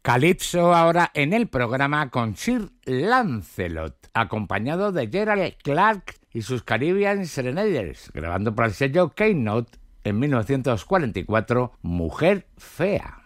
Calypso ahora en el programa con Sir Lancelot, acompañado de Gerald Clark y sus Caribbean Serenaders, grabando para el sello Keynote en 1944, Mujer Fea.